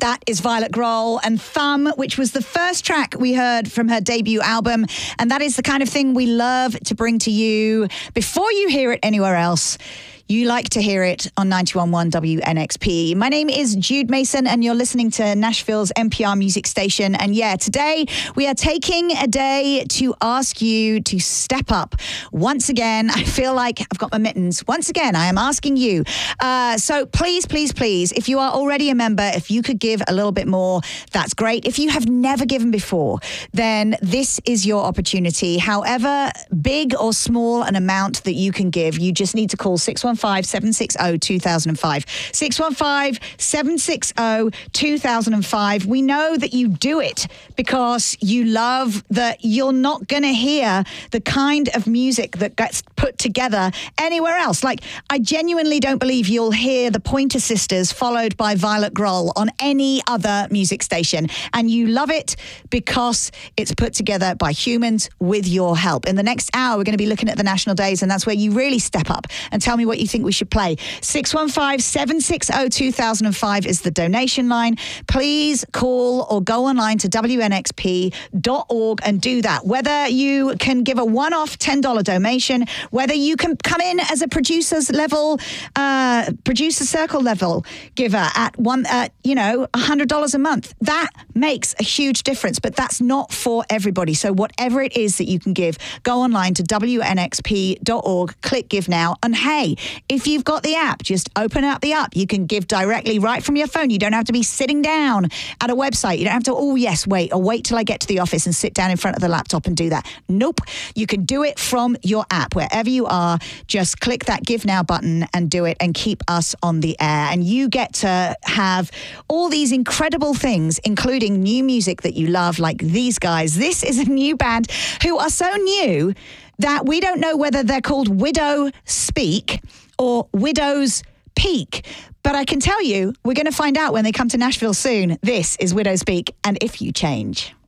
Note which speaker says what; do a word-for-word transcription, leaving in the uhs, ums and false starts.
Speaker 1: That is Violet Grohl and Thumb, which was the first track we heard from her debut album. And that is the kind of thing we love to bring to you before you hear it anywhere else. You like to hear it on ninety-one point one W N X P. My name is Jude Mason, and you're listening to Nashville's N P R music station. And yeah, today we are taking a day to ask you to step up. Once again, I feel like I've got my mittens. Once again, I am asking you. Uh, so please, please, please, if you are already a member, if you could give a little bit more, that's great. If you have never given before, then this is your opportunity. However big or small an amount that you can give, you just need to call six one five, seven six zero, two thousand five. six one five, seven six zero, two thousand five. We know that you do it because you love that you're not going to hear the kind of music that gets put together anywhere else. Like, I genuinely don't believe you'll hear the Pointer Sisters followed by Violet Grohl on any other music station. And you love it because it's put together by humans with your help. In the next hour, we're going to be looking at the national days, and that's where you really step up and tell me what you think we should play. six one five, seven six zero, two thousand five is the donation line. Please call or go online to W N X P dot org and do that. Whether you can give a one-off ten dollars donation, whether you can come in as a producer's level, uh, producer circle level giver at one, uh, you know, one hundred dollars a month. That makes a huge difference, but that's not for everybody. So whatever it is that you can give, go online to W N X P dot org, click Give Now, and hey, if you've got the app, just open up the app. You can give directly right from your phone. You don't have to be sitting down at a website. You don't have to, oh yes, wait, or wait till I get to the office and sit down in front of the laptop and do that. Nope. You can do it from your app. Wherever you are, just click that Give Now button and do it and keep us on the air. And you get to have all these incredible things, including new music that you love, like these guys. This is a new band who are so new that we don't know whether they're called Widow Speak or Widow's Peak. But I can tell you, we're going to find out when they come to Nashville soon. This is Widow Speak, and If You Change.